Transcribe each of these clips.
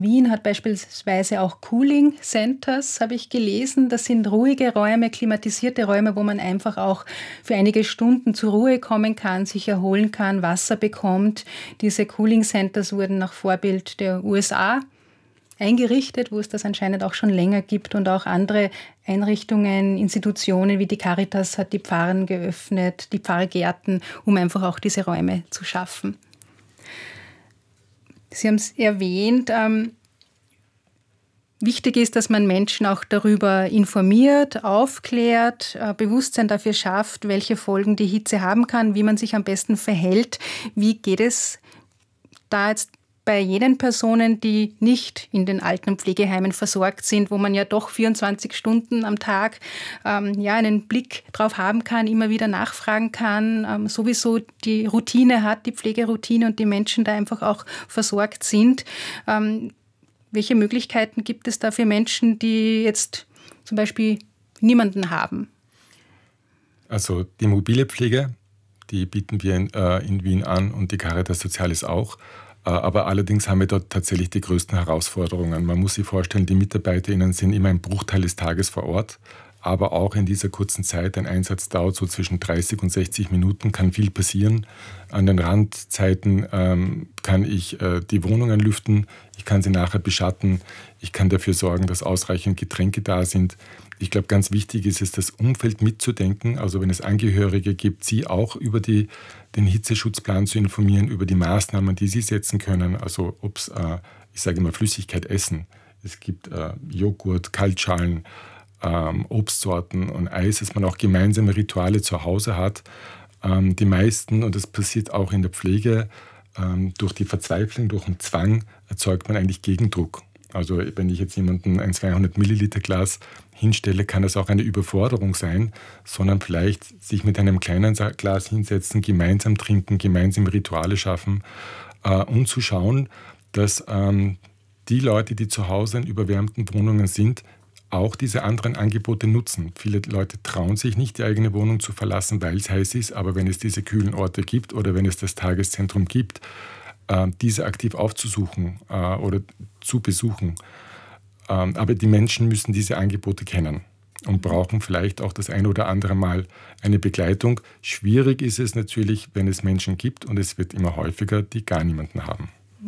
Wien hat beispielsweise auch Cooling Centers, habe ich gelesen. Das sind ruhige Räume, klimatisierte Räume, wo man einfach auch für einige Stunden zur Ruhe kommen kann, sich erholen kann, Wasser bekommt. Diese Cooling Centers wurden nach Vorbild der USA eingerichtet, wo es das anscheinend auch schon länger gibt, und auch andere Einrichtungen, Institutionen wie die Caritas hat die Pfarren geöffnet, die Pfarrgärten, um einfach auch diese Räume zu schaffen. Sie haben es erwähnt, wichtig ist, dass man Menschen auch darüber informiert, aufklärt, Bewusstsein dafür schafft, welche Folgen die Hitze haben kann, wie man sich am besten verhält. Wie geht es da jetzt bei jenen Personen, die nicht in den Alten- und Pflegeheimen versorgt sind, wo man ja doch 24 Stunden am Tag einen Blick drauf haben kann, immer wieder nachfragen kann, sowieso die Routine hat, die Pflegeroutine, und die Menschen da einfach auch versorgt sind. Welche Möglichkeiten gibt es da für Menschen, die jetzt zum Beispiel niemanden haben? Also die mobile Pflege, die bieten wir in Wien an, und die Caritas Sozialis auch. Aber allerdings haben wir dort tatsächlich die größten Herausforderungen. Man muss sich vorstellen, die MitarbeiterInnen sind immer ein Bruchteil des Tages vor Ort. Aber auch in dieser kurzen Zeit, ein Einsatz dauert so zwischen 30 und 60 Minuten, kann viel passieren. An den Randzeiten kann ich die Wohnungen lüften, ich kann sie nachher beschatten, ich kann dafür sorgen, dass ausreichend Getränke da sind. Ich glaube, ganz wichtig ist es, das Umfeld mitzudenken. Also wenn es Angehörige gibt, sie auch über den Hitzeschutzplan zu informieren, über die Maßnahmen, die sie setzen können. Also ob es, ich sage immer, Flüssigkeit essen. Es gibt Joghurt, Kaltschalen, Obstsorten und Eis, dass man auch gemeinsame Rituale zu Hause hat. Die meisten, und das passiert auch in der Pflege, durch die Verzweiflung, durch den Zwang erzeugt man eigentlich Gegendruck. Also wenn ich jetzt jemanden ein 200 Milliliter Glas hinstelle, kann das auch eine Überforderung sein, sondern vielleicht sich mit einem kleinen Glas hinsetzen, gemeinsam trinken, gemeinsam Rituale schaffen und zu schauen, dass die Leute, die zu Hause in überwärmten Wohnungen sind, auch diese anderen Angebote nutzen. Viele Leute trauen sich nicht, die eigene Wohnung zu verlassen, weil es heiß ist, aber wenn es diese kühlen Orte gibt oder wenn es das Tageszentrum gibt, diese aktiv aufzusuchen oder zu besuchen. Aber die Menschen müssen diese Angebote kennen und brauchen vielleicht auch das ein oder andere Mal eine Begleitung. Schwierig ist es natürlich, wenn es Menschen gibt, und es wird immer häufiger, die gar niemanden haben.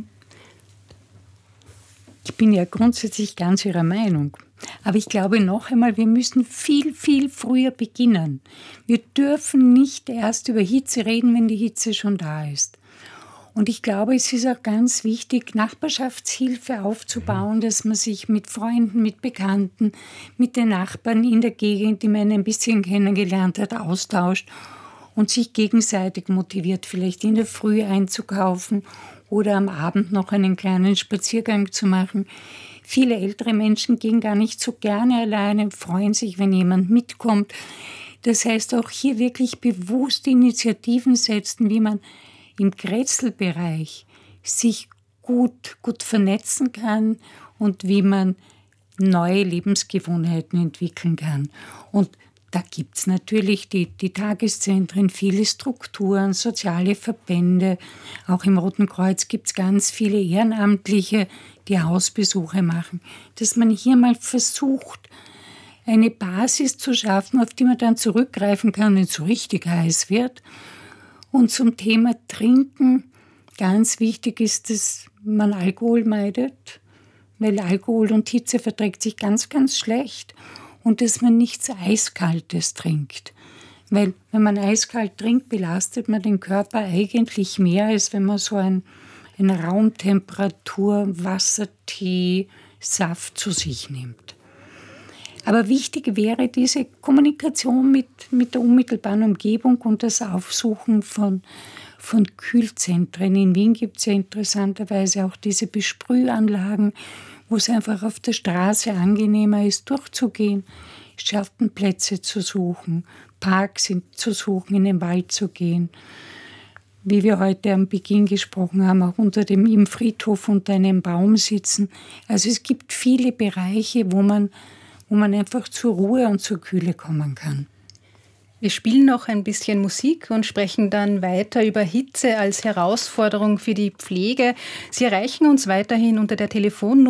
Ich bin ja grundsätzlich ganz Ihrer Meinung. Aber ich glaube noch einmal, wir müssen viel, viel früher beginnen. Wir dürfen nicht erst über Hitze reden, wenn die Hitze schon da ist. Und ich glaube, es ist auch ganz wichtig, Nachbarschaftshilfe aufzubauen, dass man sich mit Freunden, mit Bekannten, mit den Nachbarn in der Gegend, die man ein bisschen kennengelernt hat, austauscht und sich gegenseitig motiviert, vielleicht in der Früh einzukaufen oder am Abend noch einen kleinen Spaziergang zu machen. Viele ältere Menschen gehen gar nicht so gerne alleine, freuen sich, wenn jemand mitkommt. Das heißt, auch hier wirklich bewusst Initiativen setzen, wie man im Grätzelbereich sich gut vernetzen kann und wie man neue Lebensgewohnheiten entwickeln kann. Und da gibt es natürlich die Tageszentren, viele Strukturen, soziale Verbände. Auch im Roten Kreuz gibt es ganz viele Ehrenamtliche, die Hausbesuche machen. Dass man hier mal versucht, eine Basis zu schaffen, auf die man dann zurückgreifen kann, wenn es so richtig heiß wird. Und zum Thema Trinken, ganz wichtig ist, dass man Alkohol meidet, weil Alkohol und Hitze verträgt sich ganz, ganz schlecht. Und dass man nichts Eiskaltes trinkt. Weil wenn man eiskalt trinkt, belastet man den Körper eigentlich mehr, als wenn man so ein Raumtemperatur Wassertee, Saft zu sich nimmt. Aber wichtig wäre diese Kommunikation mit der unmittelbaren Umgebung und das Aufsuchen von Kühlzentren. In Wien gibt es ja interessanterweise auch diese Besprühanlagen, wo es einfach auf der Straße angenehmer ist, durchzugehen, Schattenplätze zu suchen, Parks zu suchen, in den Wald zu gehen. Wie wir heute am Beginn gesprochen haben, auch im Friedhof unter einem Baum sitzen. Also es gibt viele Bereiche, wo man einfach zur Ruhe und zur Kühle kommen kann. Wir spielen noch ein bisschen Musik und sprechen dann weiter über Hitze als Herausforderung für die Pflege. Sie erreichen uns weiterhin unter der Telefonnummer